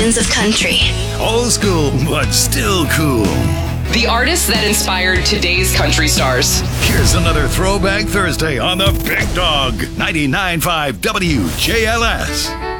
legends of country. Old school, but still cool. The artists that inspired today's country stars. Here's another Throwback Thursday on the Big Dog 99.5 WJLS.